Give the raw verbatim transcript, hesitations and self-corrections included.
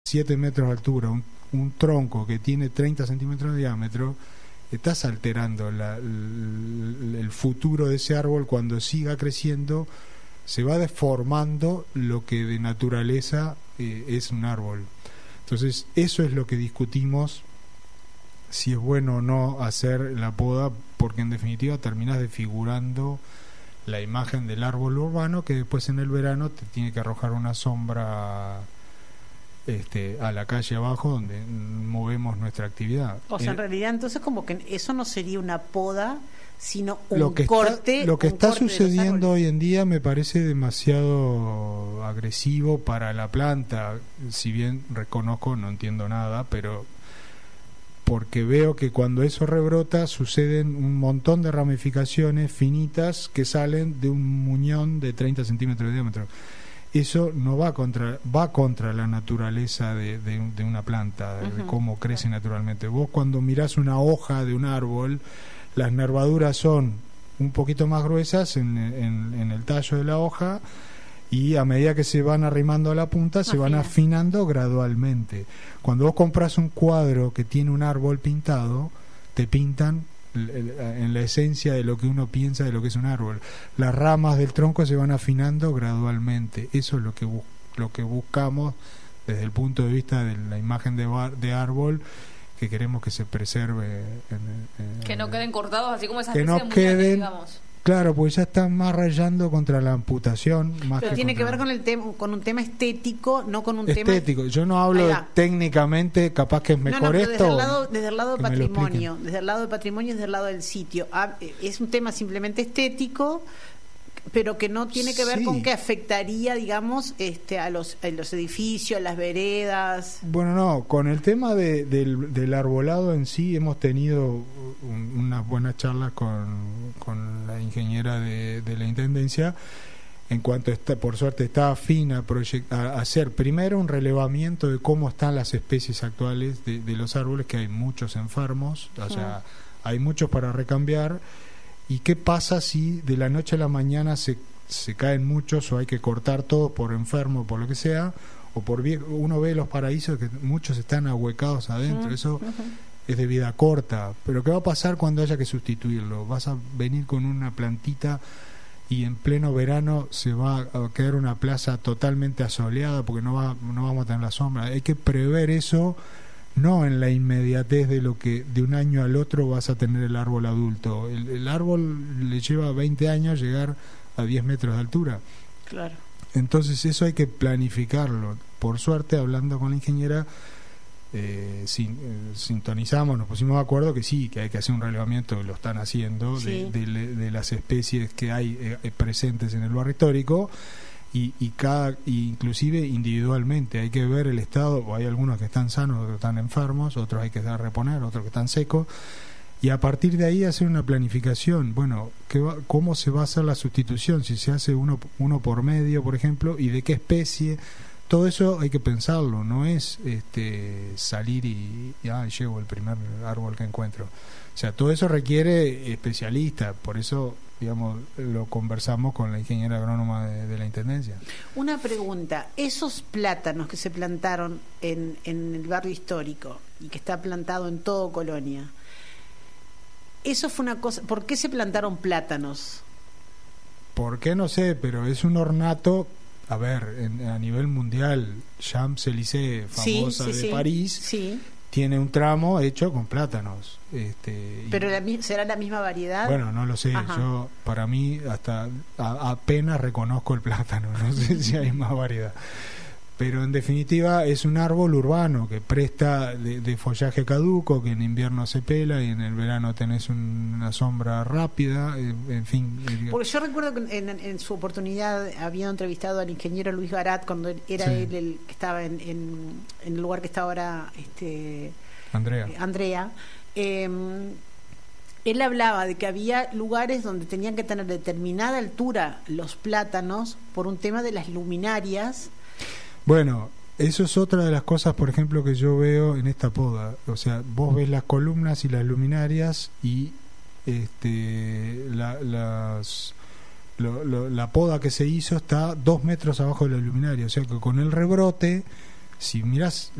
siete metros de altura, un, un tronco que tiene treinta centímetros de diámetro, estás alterando la, el, el futuro de ese árbol. Cuando siga creciendo se va deformando lo que de naturaleza eh, es un árbol. Entonces eso es lo que discutimos, si es bueno o no hacer la poda, porque en definitiva terminás desfigurando la imagen del árbol urbano, que después en el verano te tiene que arrojar una sombra este, a la calle abajo donde movemos nuestra actividad. O sea, eh, en realidad entonces como que eso no sería una poda, sino un lo que corte. Está, lo que está corte sucediendo hoy en día me parece demasiado agresivo para la planta, si bien reconozco, no entiendo nada, pero porque veo que cuando eso rebrota suceden un montón de ramificaciones finitas que salen de un muñón de treinta centímetros de diámetro. Eso no va contra va contra la naturaleza de, de, de una planta, de, uh-huh. de cómo crece naturalmente. Vos cuando mirás una hoja de un árbol, las nervaduras son un poquito más gruesas en, en, en el tallo de la hoja, y a medida que se van arrimando a la punta se van afinando gradualmente. Cuando vos compras un cuadro que tiene un árbol pintado, te pintan en la esencia de lo que uno piensa de lo que es un árbol. Las ramas del tronco se van afinando gradualmente. Eso es lo que bu- lo que buscamos desde el punto de vista de la imagen de, bar- de árbol, que queremos que se preserve en, en, que no queden cortados así como esas que no de queden, digamos. Claro, porque ya están más rayando contra la amputación. Más Pero que tiene que ver la... con el tema, con un tema estético, no con un estético. tema... Yo no hablo de técnicamente, capaz que es mejor no, no, esto. Desde el lado, desde el lado de patrimonio, desde el lado de patrimonio y desde el lado del sitio. Ah, es un tema simplemente estético, pero que no tiene que ver sí. con que afectaría, digamos, este, a los, a los edificios, a las veredas. Bueno, no, con el tema de, del, del arbolado en sí hemos tenido un, unas buenas charlas con, con la ingeniera de, de la Intendencia, en cuanto está, por suerte está afín a, proyect, a hacer primero un relevamiento de cómo están las especies actuales de, de los árboles, que hay muchos enfermos, o sea, hay muchos para recambiar. ¿Y qué pasa si de la noche a la mañana se, se caen muchos, o hay que cortar todos por enfermo, por lo que sea, o por viejo? Uno ve los paraísos que muchos están ahuecados adentro, uh-huh, eso uh-huh. es de vida corta. Pero ¿qué va a pasar cuando haya que sustituirlo? Vas a venir con una plantita y en pleno verano se va a quedar una plaza totalmente asoleada porque no, va, no vamos a tener la sombra. Hay que prever eso, no en la inmediatez de lo que de un año al otro vas a tener el árbol adulto. El, el árbol le lleva veinte años llegar a diez metros de altura. Claro. Entonces eso hay que planificarlo. Por suerte, hablando con la ingeniera, eh, sin, eh, sintonizamos, nos pusimos de acuerdo que sí, que hay que hacer un relevamiento, lo están haciendo, sí. de, de, de las especies que hay eh, presentes en el barrio histórico. Y, y cada y inclusive individualmente hay que ver el estado, o hay algunos que están sanos, otros que están enfermos, otros hay que reponer, otros que están secos, y a partir de ahí hacer una planificación. Bueno, ¿qué va, cómo se va a hacer la sustitución? Si se hace uno uno por medio, por ejemplo, y de qué especie. Todo eso hay que pensarlo, no es este salir y, y ah, llevo el primer árbol que encuentro. O sea, todo eso requiere especialistas, por eso, digamos, lo conversamos con la ingeniera agrónoma de, de la Intendencia. Una pregunta, esos plátanos que se plantaron en, en el barrio histórico y que está plantado en todo Colonia, eso fue una cosa, ¿por qué se plantaron plátanos? ¿Por qué? No sé, pero es un ornato. A ver, en, a nivel mundial, Champs-Élysées, famosa sí, sí, de sí, París, sí. tiene un tramo hecho con plátanos. Este, ¿Pero y, la, será la misma variedad? Bueno, no lo sé. Ajá. Yo, para mí, hasta a, apenas reconozco el plátano. No sé si hay más variedad. Pero en definitiva es un árbol urbano que presta de, de follaje caduco, que en invierno se pela y en el verano tenés un, una sombra rápida, en, en fin. Porque yo recuerdo que en, en su oportunidad había entrevistado al ingeniero Luis Garat cuando era sí. él el que estaba en, en, en el lugar que está ahora este, Andrea. Eh, Andrea. Eh, él hablaba de que había lugares donde tenían que tener determinada altura los plátanos por un tema de las luminarias. Bueno, eso es otra de las cosas, por ejemplo, que yo veo en esta poda. O sea, vos ves las columnas y las luminarias y este, la, las, lo, lo, la poda que se hizo está dos metros abajo de la luminaria. O sea que con el rebrote si miras